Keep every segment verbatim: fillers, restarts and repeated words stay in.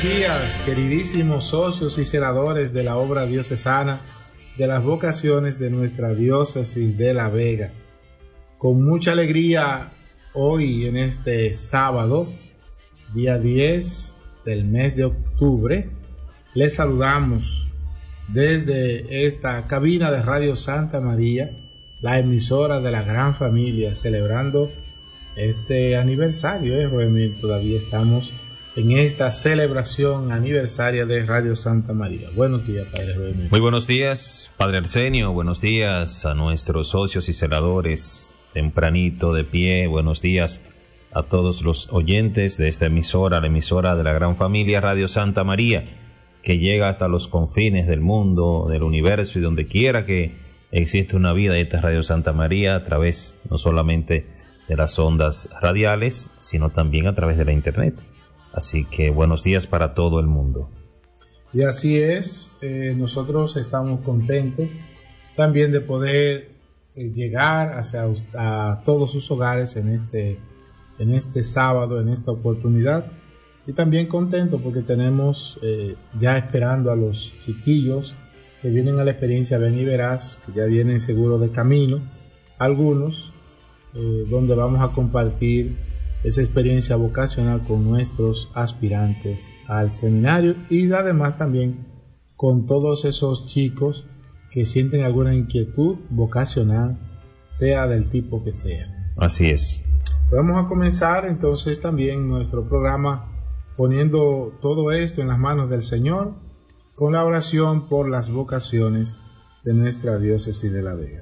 días, queridísimos socios y senadores de la obra diocesana de las vocaciones de nuestra diócesis de La Vega. Con mucha alegría, hoy en este sábado, día diez del mes de octubre, les saludamos desde esta cabina de Radio Santa María, la emisora de la gran familia, celebrando este aniversario. ¿eh? Realmente todavía estamos en esta celebración aniversaria de Radio Santa María. Buenos días, Padre Rubén. Muy buenos días, Padre Arsenio. Buenos días a nuestros socios y senadores, tempranito de pie. Buenos días a todos los oyentes de esta emisora, la emisora de la gran familia Radio Santa María, que llega hasta los confines del mundo, del universo y donde quiera que existe una vida. Esta Radio Santa María, a través no solamente de las ondas radiales, sino también a través de la internet. Así que buenos días para todo el mundo. Y así es, eh, nosotros estamos contentos también de poder eh, llegar hacia a todos sus hogares en este, en este sábado, en esta oportunidad. Y también contentos porque tenemos eh, ya esperando a los chiquillos que vienen a la experiencia Ven y Verás, que ya vienen seguro de camino, algunos, eh, donde vamos a compartir esa experiencia vocacional con nuestros aspirantes al seminario y además también con todos esos chicos que sienten alguna inquietud vocacional, sea del tipo que sea. Así es. Vamos a comenzar entonces también nuestro programa poniendo todo esto en las manos del Señor con la oración por las vocaciones de nuestra diócesis de La Vega.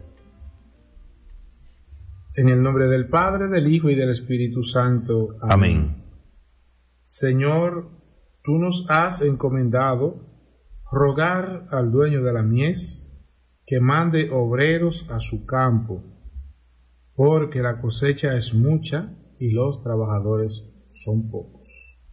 En el nombre del Padre, del Hijo y del Espíritu Santo. Amén. Amén. Señor, tú nos has encomendado rogar al dueño de la mies que mande obreros a su campo, porque la cosecha es mucha y los trabajadores son pocos.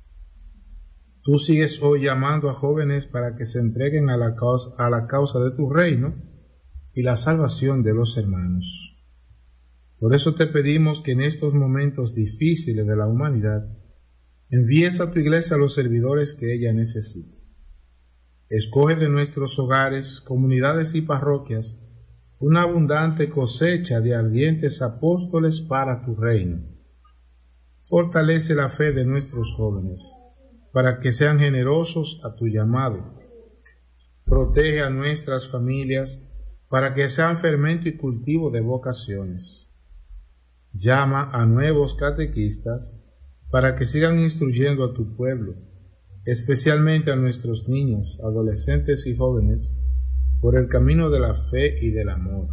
Tú sigues hoy llamando a jóvenes para que se entreguen a la causa, a la causa de tu reino y la salvación de los hermanos. Por eso te pedimos que en estos momentos difíciles de la humanidad envíes a tu iglesia a los servidores que ella necesita. Escoge de nuestros hogares, comunidades y parroquias una abundante cosecha de ardientes apóstoles para tu reino. Fortalece la fe de nuestros jóvenes para que sean generosos a tu llamado. Protege a nuestras familias para que sean fermento y cultivo de vocaciones. Llama a nuevos catequistas para que sigan instruyendo a tu pueblo, especialmente a nuestros niños, adolescentes y jóvenes, por el camino de la fe y del amor.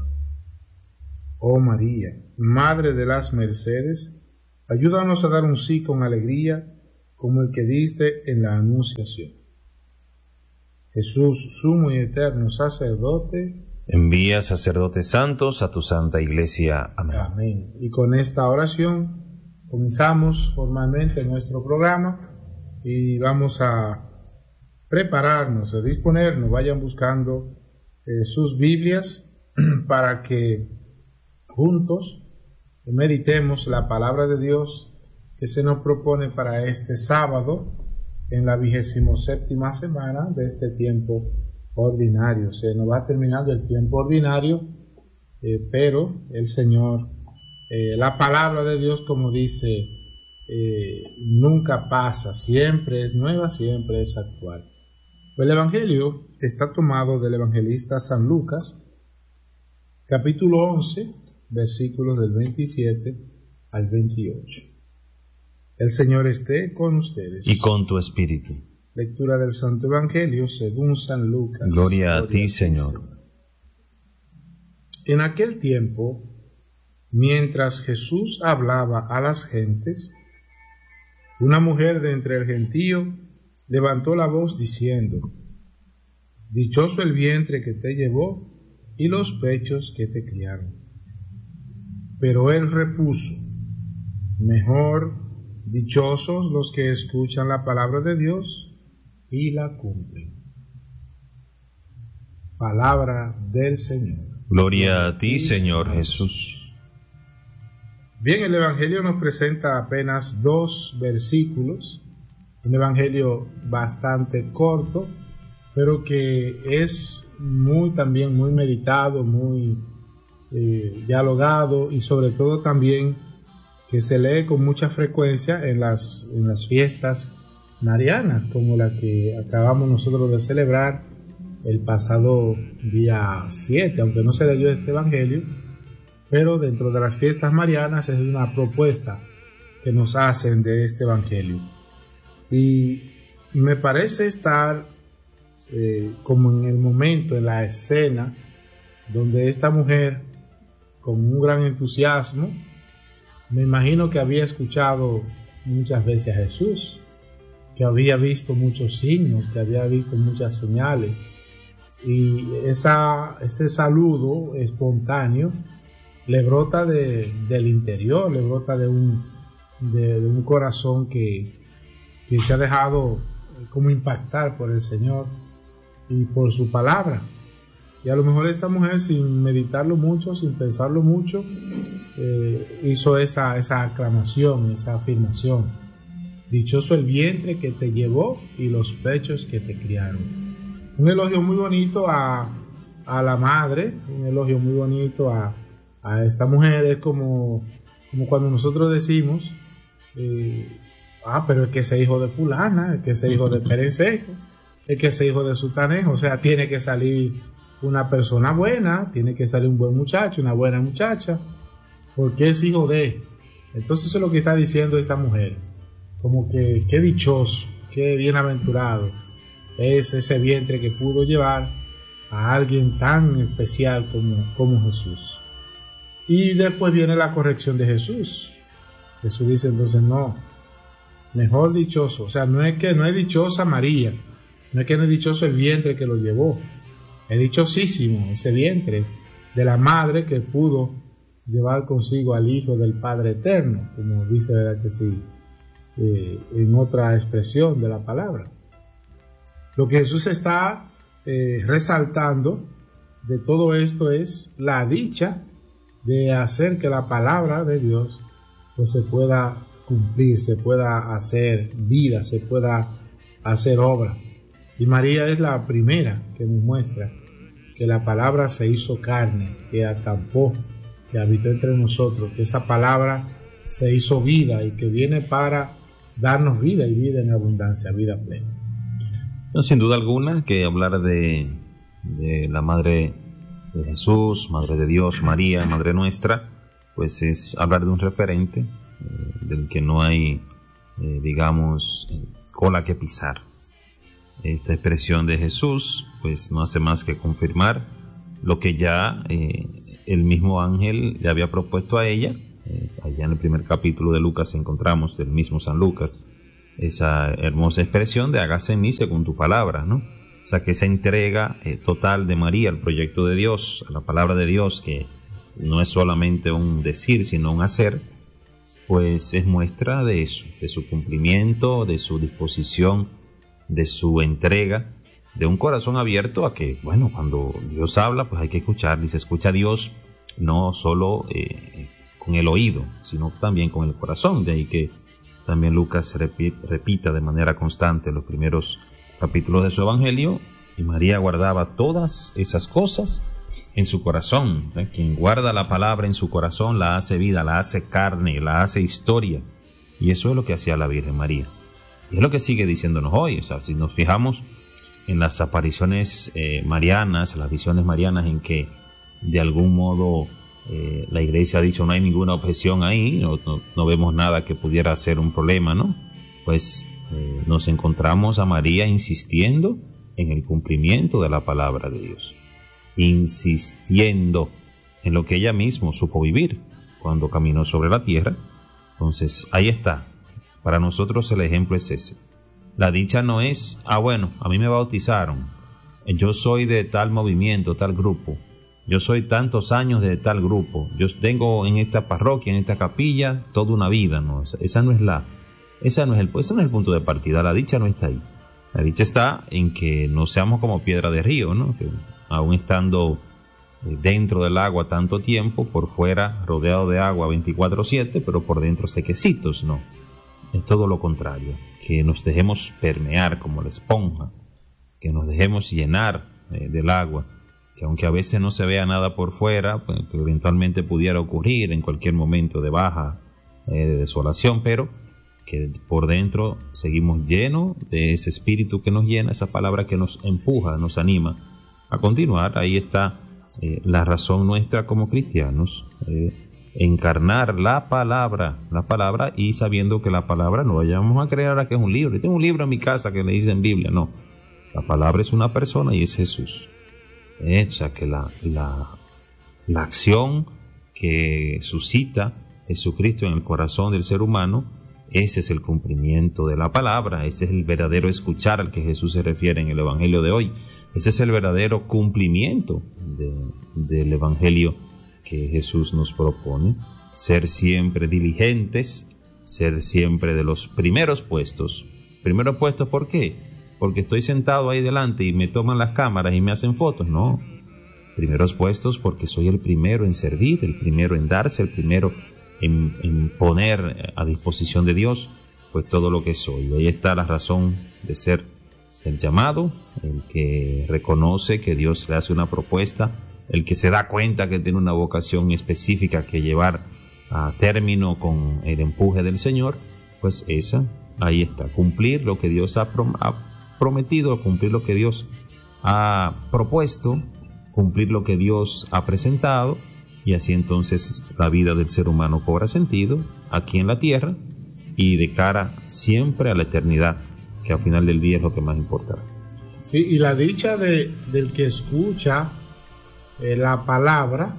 Oh María, Madre de las Mercedes, ayúdanos a dar un sí con alegría, como el que diste en la Anunciación. Jesús, sumo y eterno sacerdote, envía sacerdotes santos a tu santa iglesia. Amén. Amén. Y con esta oración comenzamos formalmente nuestro programa y vamos a prepararnos, a disponernos. Vayan buscando eh, sus Biblias para que juntos meditemos la palabra de Dios que se nos propone para este sábado en la vigésimo séptima semana de este tiempo ordinario. Se nos va terminando el tiempo ordinario, eh, pero el Señor, eh, la palabra de Dios, como dice, eh, nunca pasa, siempre es nueva, siempre es actual. El Evangelio está tomado del evangelista San Lucas, capítulo once, versículos del veintisiete al veintiocho. El Señor esté con ustedes. Y con tu espíritu. Lectura del Santo Evangelio según San Lucas. Gloria a ti, Señor. En aquel tiempo, mientras Jesús hablaba a las gentes, una mujer de entre el gentío levantó la voz diciendo: Dichoso el vientre que te llevó y los pechos que te criaron. Pero él repuso: Mejor, dichosos los que escuchan la palabra de Dios y la cumplen. Palabra del Señor. Gloria a ti, Señor Jesús. Bien, el Evangelio nos presenta apenas dos versículos un evangelio bastante corto, pero que es muy también muy meditado, muy eh, dialogado, y sobre todo también que se lee con mucha frecuencia en las, en las fiestas marianas, como la que acabamos nosotros de celebrar el pasado día siete, aunque no se leyó este evangelio, pero dentro de las fiestas marianas es una propuesta que nos hacen de este evangelio. Y me parece estar eh, como en el momento, en la escena, donde esta mujer, con un gran entusiasmo, me imagino que había escuchado muchas veces a Jesús, que había visto muchos signos, que había visto muchas señales, y esa, ese saludo espontáneo le brota de, del interior, le brota de un, de, de un corazón que, que se ha dejado como impactar por el Señor y por su palabra. Y a lo mejor esta mujer, sin meditarlo mucho, sin pensarlo mucho, eh, hizo esa, esa aclamación, esa afirmación: dichoso el vientre que te llevó y los pechos que te criaron. Un elogio muy bonito a, a la madre, un elogio muy bonito a, a esta mujer. Es como, como cuando nosotros decimos, eh, ah, pero es que ese hijo de fulana, es que ese hijo de Perencejo, es que ese hijo de Sutanejo. O sea, tiene que salir una persona buena, tiene que salir un buen muchacho, una buena muchacha, porque es hijo de. Entonces eso es lo que está diciendo esta mujer, como que qué dichoso, qué bienaventurado es ese vientre que pudo llevar a alguien tan especial como, como Jesús. Y después viene la corrección de Jesús. Jesús dice entonces: no, mejor dichoso, o sea, no es que no es dichosa María, no es que no es dichoso el vientre que lo llevó, es dichosísimo ese vientre de la madre que pudo llevar consigo al Hijo del Padre Eterno, como dice, ¿verdad que sí? Eh, en otra expresión de la palabra. Lo que Jesús está eh, resaltando de todo esto es la dicha de hacer que la palabra de Dios pues se pueda cumplir, se pueda hacer vida, se pueda hacer obra. Y María es la primera que nos muestra que la palabra se hizo carne, que acampó, que habitó entre nosotros, que esa palabra se hizo vida y que viene para darnos vida y vida en abundancia, vida plena. No, sin duda alguna que hablar de, de la Madre de Jesús, Madre de Dios, María, Madre nuestra, pues es hablar de un referente eh, del que no hay, eh, digamos, eh, cola que pisar. Esta expresión de Jesús pues no hace más que confirmar lo que ya eh, el mismo ángel le había propuesto a ella. Eh, allá en el primer capítulo de Lucas encontramos del mismo San Lucas esa hermosa expresión de hágase en mí según tu palabra, ¿no? O sea, que esa entrega eh, total de María al proyecto de Dios, a la palabra de Dios, que no es solamente un decir, sino un hacer, pues es muestra de eso, de su cumplimiento, de su disposición, de su entrega, de un corazón abierto a que, bueno, cuando Dios habla, pues hay que escuchar, y se escucha a Dios no solo eh, con el oído, sino también con el corazón. De ahí que también Lucas repite, repita de manera constante los primeros capítulos de su evangelio: y María guardaba todas esas cosas en su corazón. ¿Eh? Quien guarda la palabra en su corazón la hace vida, la hace carne, la hace historia. Y eso es lo que hacía la Virgen María. Y es lo que sigue diciéndonos hoy. O sea, si nos fijamos en las apariciones eh, marianas, las visiones marianas en que de algún modo eh, la Iglesia ha dicho no hay ninguna objeción ahí, no, no, no vemos nada que pudiera ser un problema, ¿no? Pues eh, nos encontramos a María insistiendo en el cumplimiento de la palabra de Dios, insistiendo en lo que ella misma supo vivir cuando caminó sobre la tierra. Entonces ahí está. Para nosotros el ejemplo es ese. La dicha no es, ah bueno, a mí me bautizaron, yo soy de tal movimiento, tal grupo, yo soy tantos años de tal grupo, yo tengo en esta parroquia, en esta capilla, toda una vida. No, esa, esa no es la, esa no es el, ese no es el punto de partida. La dicha no está ahí. La dicha está en que no seamos como piedra de río, ¿no? Que aún estando dentro del agua tanto tiempo, por fuera rodeado de agua veinticuatro siete, pero por dentro sequecitos, ¿no? es todo lo contrario, que nos dejemos permear como la esponja, que nos dejemos llenar eh, del agua, que aunque a veces no se vea nada por fuera, pues, eventualmente pudiera ocurrir en cualquier momento de baja, eh, de desolación, pero que por dentro seguimos llenos de ese espíritu que nos llena, esa palabra que nos empuja, nos anima a continuar. Ahí está eh, la razón nuestra como cristianos, eh, encarnar la palabra, la palabra y sabiendo que la palabra no vayamos a creer ahora que es un libro. Yo tengo un libro en mi casa que le dicen Biblia, no. La palabra es una persona y es Jesús. Eh, o sea que la, la, la acción que suscita Jesucristo en el corazón del ser humano, ese es el cumplimiento de la palabra, ese es el verdadero escuchar al que Jesús se refiere en el Evangelio de hoy. Ese es el verdadero cumplimiento de, del Evangelio que Jesús nos propone. Ser siempre diligentes, ser siempre de los primeros puestos. Primeros puestos, ¿por qué? Porque estoy sentado ahí delante y me toman las cámaras y me hacen fotos. No, primeros puestos porque soy el primero en servir, el primero en darse, el primero en, en poner a disposición de Dios pues todo lo que soy. Y ahí está la razón de ser el llamado, el que reconoce que Dios le hace una propuesta, el que se da cuenta que tiene una vocación específica que llevar a término con el empuje del Señor, pues esa, ahí está, cumplir lo que Dios ha, prom- ha prometido, cumplir lo que Dios ha propuesto, cumplir lo que Dios ha presentado, y así entonces la vida del ser humano cobra sentido aquí en la tierra y de cara siempre a la eternidad, que al final del día es lo que más importa. Sí, y la dicha de, del que escucha eh, la palabra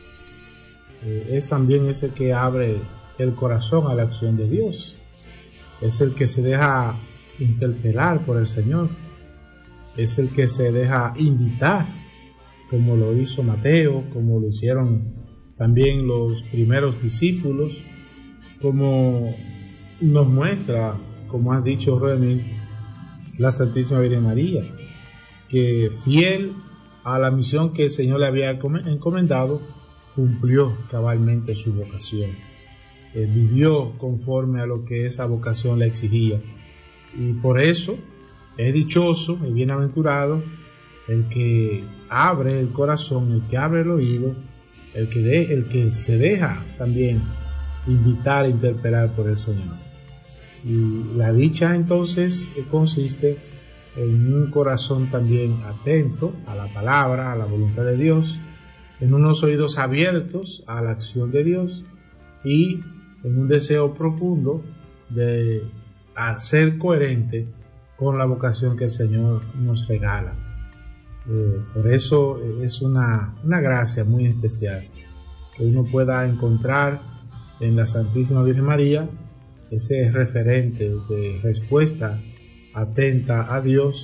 eh, es también ese que abre el corazón a la acción de Dios, es el que se deja interpelar por el Señor, es el que se deja invitar, como lo hizo Mateo, como lo hicieron también los primeros discípulos, como nos muestra, como has dicho Remy, la Santísima Virgen María, que fiel a la misión que el Señor le había encomendado, cumplió cabalmente su vocación, eh, vivió conforme a lo que esa vocación le exigía, y por eso es dichoso y bienaventurado el que abre el corazón, el que abre el oído, el que, de, el que se deja también invitar e interpelar por el Señor. Y la dicha entonces consiste en un corazón también atento a la palabra, a la voluntad de Dios, en unos oídos abiertos a la acción de Dios y en un deseo profundo de ser coherente con la vocación que el Señor nos regala. Eh, por eso es una, una gracia muy especial que uno pueda encontrar en la Santísima Virgen María, ese referente de respuesta atenta a Dios